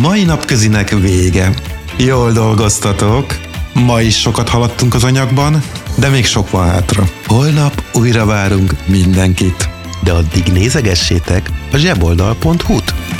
mai napközinek vége. Jól dolgoztatok. Ma is sokat haladtunk az anyagban, de még sok van hátra. Holnap újra várunk mindenkit. De addig nézegessétek a zseboldal.hu-t.